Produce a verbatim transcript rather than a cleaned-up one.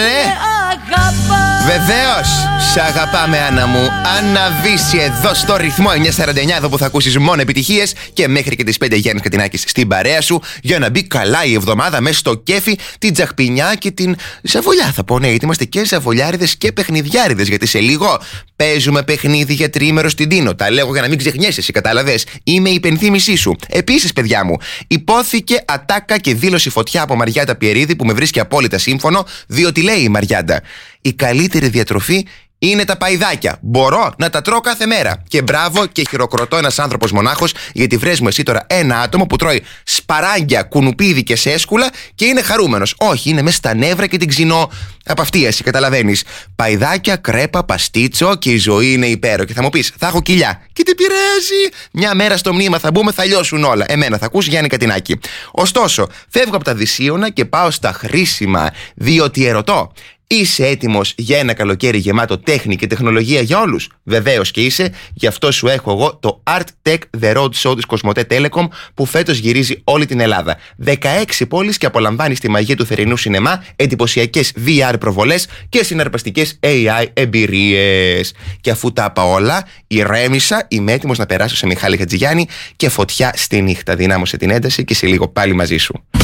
Βεβαίως, σ' αγαπάμε Άννα μου. Αναβήσει εδώ στο ρυθμό εννιά σαράντα εννιά, εδώ που θα ακούσεις μόνο επιτυχίες, και μέχρι και τις πέντε Γιάννης Κατινάκης στην παρέα σου, για να μπει καλά η εβδομάδα μέσα στο κέφι, την τζαχπινιά και την ζαβολιά. Θα πω ναι, γιατί είμαστε και ζαβολιάριδες και παιχνιδιάριδες, γιατί σε λίγο παίζουμε παιχνίδι για τριήμερο στην Τίνο. Τα λέγω για να μην ξεχνιέσαι, εσύ κατάλαβες. Είμαι η υπενθύμησή σου. Επίσης, παιδιά μου, υπόθηκε ατάκα και δήλωση φωτιά από Μαριάντα Πιερίδη, που με βρίσκει απόλυτα σύμφωνο, διότι λέει η Μαριάντα: η καλύτερη διατροφή είναι τα παϊδάκια. Μπορώ να τα τρώω κάθε μέρα. Και μπράβο, και χειροκροτώ ένας άνθρωπος μονάχος, γιατί βρες μου εσύ τώρα ένα άτομο που τρώει σπαράγγια, κουνουπίδι και σέσκουλα και είναι χαρούμενος. Όχι, είναι μέσα στα νεύρα και την ξυνώ απαυτίαση, καταλαβαίνεις. Παϊδάκια, κρέπα, παστίτσο, και η ζωή είναι υπέροχη. Θα μου πεις, θα έχω κοιλιά. Και τι πειράζει. Μια μέρα στο μνήμα θα μπούμε, θα λιώσουν όλα. Εμένα θα ακούσει Γιάννη Κατινάκη. Ωστόσο, φεύγω από τα δυσίωνα και πάω στα χρήσιμα, διότι ερωτώ. Είσαι έτοιμος για ένα καλοκαίρι γεμάτο τέχνη και τεχνολογία για όλους? Βεβαίως και είσαι. Γι' αυτό σου έχω εγώ το Art Tech The Road Show της Κοσμοτέ Telecom, που φέτος γυρίζει όλη την Ελλάδα. δεκαέξι πόλεις και απολαμβάνεις τη μαγεία του θερινού σινεμά, εντυπωσιακές βι αρ προβολές και συναρπαστικές έι άι εμπειρίες. Και αφού τα είπα όλα, ηρέμησα, είμαι έτοιμος να περάσω σε Μιχάλη Χατζηγιάννη και φωτιά στη νύχτα. Δυνάμωσε την ένταση και σε λίγο πάλι μαζί σου.